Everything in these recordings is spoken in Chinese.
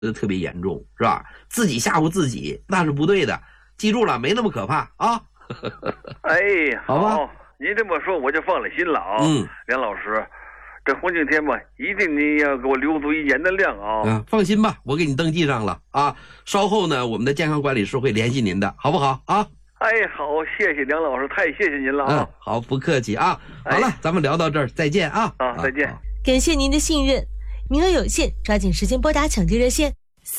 特别严重，是吧？自己吓唬自己那是不对的，记住了，没那么可怕啊。 哎， 好吧， 您这么说我就放了心了啊。梁老师，这红景天吧，一定你要给我留足一年的量啊。 放心吧，我给你登记上了啊。稍后呢，我们的健康管理师会联系您的，好不好啊？ 哎，好，谢谢梁老师，太谢谢您了啊。 好，不客气啊。好了，咱们聊到这儿，再见啊。 再见。 感谢您的信任，名额有限，抓紧时间拨打抢救热线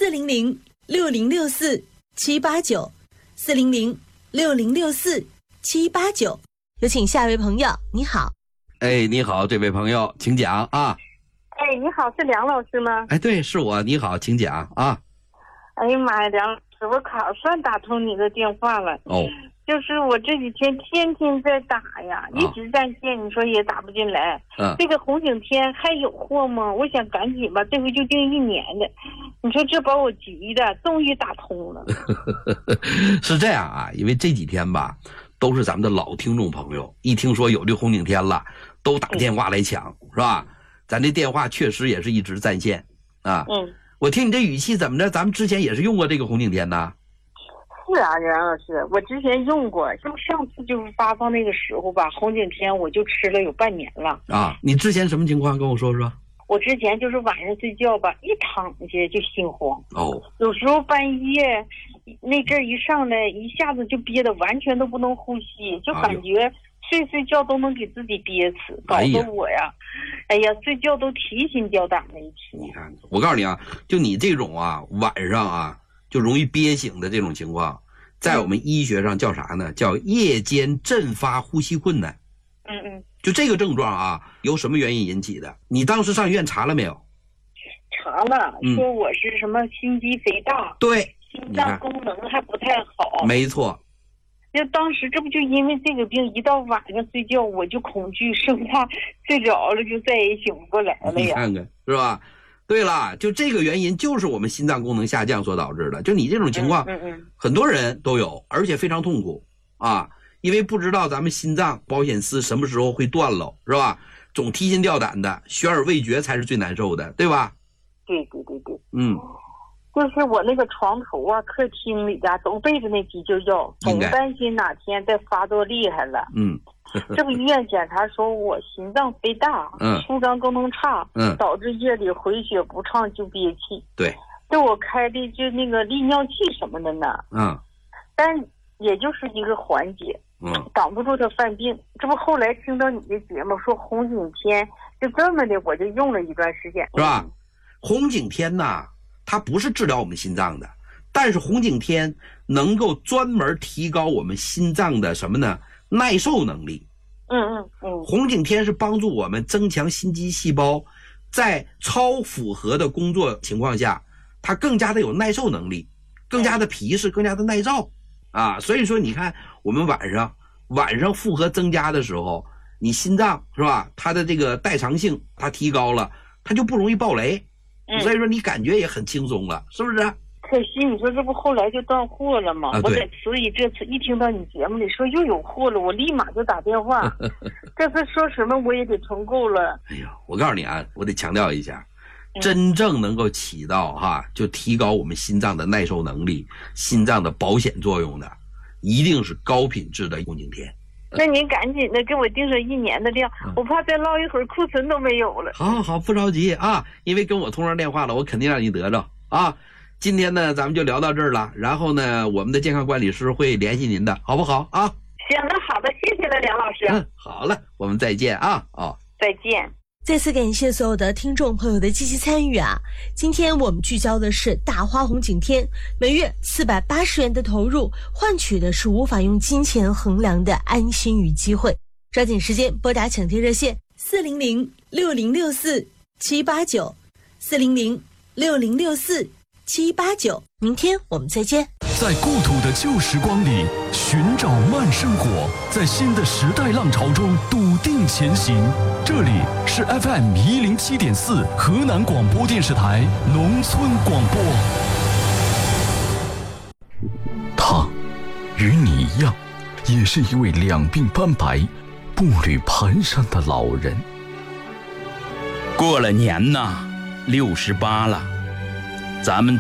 400-6064-789，400-6064-789。有请下一位朋友，你好。 哎，你好，这位朋友，请讲啊。 哎，你好，是梁老师吗？ 哎，对，是我，你好，请讲啊。 哎呀妈呀，梁老师，我可算打通你的电话了。就是我这几天天天在打呀，一直在线，你说也打不进来。这个红景天还有货吗？我想赶紧吧，这回就订1年的。你说这把我急的，终于打通了。 是这样啊，因为这几天吧，都是咱们的老听众朋友，一听说有这红景天了，都打电话来抢，是吧？咱这电话确实也是一直在线啊。我听你这语气怎么着？咱们之前也是用过这个红景天呢？ 是啊，梁老师，我之前用过，就上次就是发放那个时候吧，红景天我就吃了有半年了。 你之前什么情况？跟我说说。 我之前就是晚上睡觉吧，一躺下就心慌。有时候半夜那阵一上来，一下子就憋得完全都不能呼吸，就感觉睡觉都能给自己憋死，搞得我呀，睡觉都提心吊胆的一天。 你看，我告诉你啊，就你这种啊，晚上啊就容易憋醒的这种情况，在我们医学上叫啥呢？叫夜间阵发呼吸困难。就这个症状啊，由什么原因引起的？你当时上医院查了没有？ 查了，说我是什么心肌肥大， 对， 心脏功能还不太好。 没错。 就当时这不就因为这个病，一到晚上睡觉我就恐惧，生怕睡着了就再也醒不过来了呀。 你看看是吧？对了，就这个原因就是我们心脏功能下降所导致的。就你这种情况，很多人都有，而且非常痛苦啊。因为不知道咱们心脏保险丝什么时候会断了，是吧？总提心吊胆的，悬而未决才是最难受的，对吧？ 对。就是我那个床头啊、客厅里啊，都背着那急救药，总担心哪天再发作厉害了。这不医院检查说我心脏肥大，舒张功能差，导致夜里回血不畅就憋气。 对， 对我开的就那个利尿剂什么的呢。但也就是一个缓解。挡不住他犯病。这不后来听到你的节目说红景天，就这么的我就用了一段时间， 是吧？红景天呐，它不是治疗我们心脏的，但是红景天能够专门提高我们心脏的什么呢？耐受能力。红景天是帮助我们增强心肌细胞，在超负荷的工作情况下，它更加的有耐受能力，更加的皮实，更加的耐造啊。所以说你看我们晚上负荷增加的时候，你心脏是吧，它的这个代偿性它提高了，它就不容易爆雷。所以说你感觉也很轻松了，是不是？ 可惜你说这不后来就断货了吗？我所以这次一听到你节目里说又有货了，我立马就打电话。这次说什么我也得存够了。 哎呀，我告诉你啊，我得强调一下，真正能够起到就提高我们心脏的耐受能力、心脏的保险作用的，一定是高品质的红景天。 那您赶紧的给我订上1年的量，我怕再唠一会儿库存都没有了。 好，不着急啊，因为跟我通上电话了，我肯定让你得着啊。今天呢，咱们就聊到这儿了，然后呢，我们的健康管理师会联系您的，好不好啊？ 行，那好的，谢谢了，梁老师。 好了，我们再见啊！ 再见。 再次感谢所有的听众朋友的积极参与啊！今天我们聚焦的是大花红景天，每月480元的投入，换取的是无法用金钱衡量的安心与机会。抓紧时间拨打抢贴热线400-6064-789，400-6064-789。明天我们再见。 在故土的旧时光里寻找慢生活，在新的时代浪潮中笃定前行。这里是 FM107.4 河南广播电视台农村广播。他与你一样，也是一位两鬓斑白、步履蹒跚的老人。 过了年呐，68了， 咱们